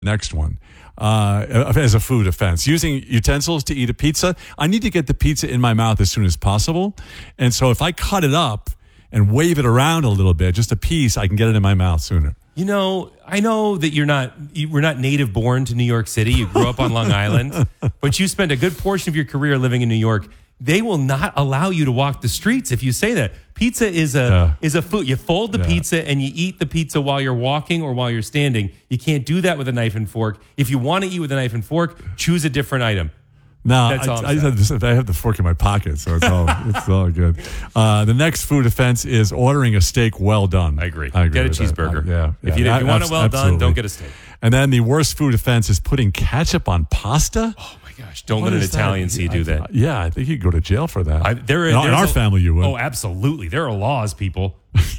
Next one. As a food offense, using utensils to eat a pizza. I need to get the pizza in my mouth as soon as possible. And so if I cut it up and wave it around a little bit, just a piece, I can get it in my mouth sooner. You know, I know that you were not native born to New York City. You grew up on Long Island, but you spent a good portion of your career living in New York. They will not allow you to walk the streets if you say that. Pizza is a food. You fold the pizza and you eat the pizza while you're walking or while you're standing. You can't do that with a knife and fork. If you want to eat with a knife and fork, choose a different item. No, I have the fork in my pocket, so it's all good. The next food offense is ordering a steak well done. I agree. Get a cheeseburger. If you want it well done, don't get a steak. And then the worst food offense is putting ketchup on pasta. Oh my gosh! Don't let an Italian see you do that. Yeah, I think you'd go to jail for that. In our family, you would. Oh, absolutely. There are laws, people.